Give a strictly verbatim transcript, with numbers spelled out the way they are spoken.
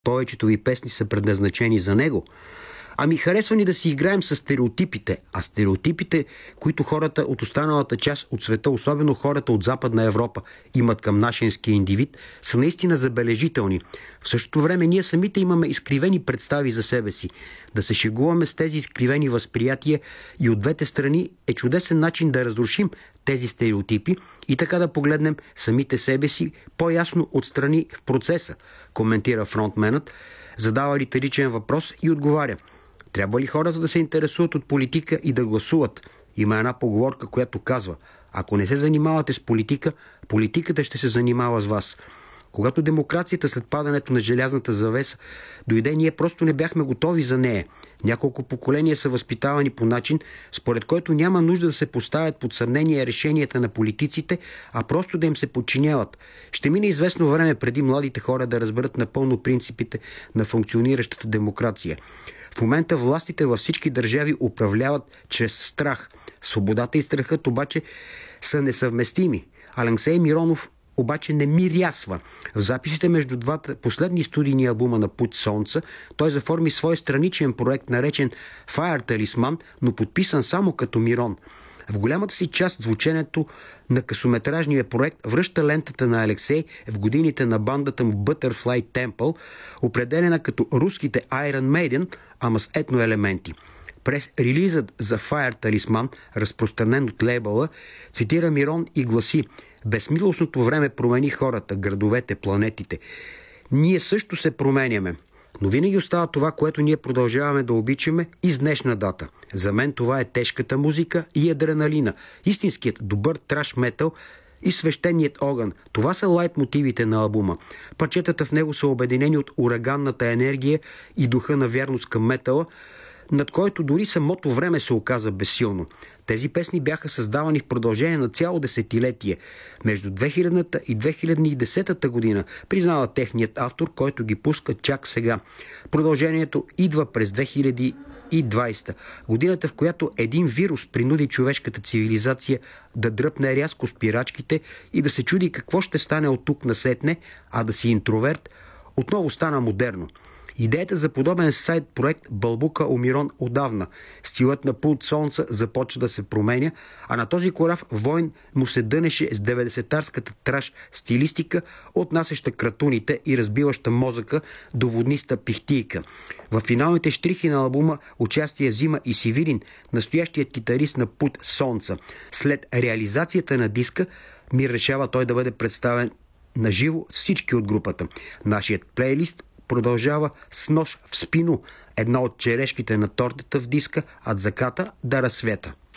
Повечето ви песни са предназначени за него. Ами харесва ни да си играем с стереотипите, а стереотипите, които хората от останалата част от света, особено хората от Западна Европа, имат към нашенския индивид, са наистина забележителни. В същото време ние самите имаме изкривени представи за себе си. Да се шегуваме с тези изкривени възприятия и от двете страни е чудесен начин да разрушим тези стереотипи и така да погледнем самите себе си по-ясно отстрани в процеса, коментира фронтменът, задава риторичен въпрос и отговаря: трябва ли хората да се интересуват от политика и да гласуват? Има една поговорка, която казва: ако не се занимавате с политика, политиката ще се занимава с вас. Когато демокрацията след падането на желязната завеса дойде, ние просто не бяхме готови за нея. Няколко поколения са възпитавани по начин, според който няма нужда да се поставят под съмнение решенията на политиците, а просто да им се подчиняват. Ще мине известно време преди младите хора да разберат напълно принципите на функциониращата демокрация. В момента властите във всички държави управляват чрез страх. Свободата и страхът обаче са несъвместими. Алексей Миронов обаче не мирясва. В записите между двата последни студийни албума на Путь Сонца той заформи свой страничен проект, наречен Fire Talisman, но подписан само като Мирон. В голямата си част звученето на късометражния проект връща лентата на Алексей в годините на бандата му Butterfly Temple, определена като руските Iron Maiden, ама с етноелементи. През релизът за Fire Talisman, разпространен от лейбъла, цитира Мирон и гласи: безмилостното време промени хората, градовете, планетите. Ние също се променяме, но винаги остава това, което ние продължаваме да обичаме и с днешна дата. За мен това е тежката музика и адреналина, истинският добър траш метал и свещеният огън. Това са лайт мотивите на албума. Парчетата в него са обединени от ураганната енергия и духа на вярност към метала, над който дори самото време се оказа безсилно. Тези песни бяха създавани в продължение на цяло десетилетие. Между две хилядната и две хиляди и десета година, признава техният автор, който ги пуска чак сега. Продължението идва през две хиляди и двадесета, годината, в която един вирус принуди човешката цивилизация да дръпне рязко спирачките и да се чуди какво ще стане от тук насетне, а да си интроверт отново стана модерно. Идеята за подобен сайт проект бълбука у Мирон отдавна. Стилът на Пулт Сонца започва да се променя, а на този корав войн му се дънеше с деветдесетарската траш стилистика, отнасяща кратуните и разбиваща мозъка до водниста пихтийка. В финалните щрихи на албума участие взима и Сивирин, настоящият китарист на Пулт Сонца. След реализацията на диска Мир решава той да бъде представен наживо с всички от групата. Нашият плейлист продължава с Нож в спину, една от черешките на тортата в диска от заката до разсвета.